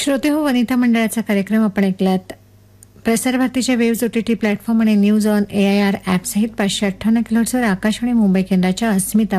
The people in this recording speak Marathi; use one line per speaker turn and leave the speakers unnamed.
श्रोते हो, वनिता मंडळाचा कार्यक्रम आपण ऐकलात. प्रसार भारतीच्या वेव्ज OTT प्लॅटफॉर्म आणि न्यूज ऑन AIR ॲप सहित 558 किलोहर्ट्झवर आकाशवाणी मुंबई केंद्राच्या अस्मिता